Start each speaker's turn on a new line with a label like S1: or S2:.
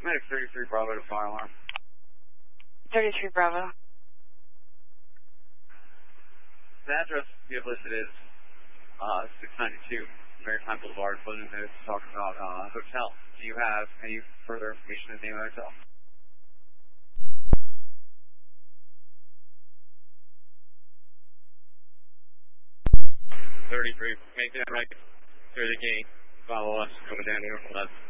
S1: Medic 33 Bravo to fire alarm.
S2: 33 Bravo.
S1: The address you have listed is 692 Maritime Boulevard, Pleasant Hill, to talk about hotel. Do you have any further information on the name of the hotel? 33, make that right through the gate. Follow us, coming down here.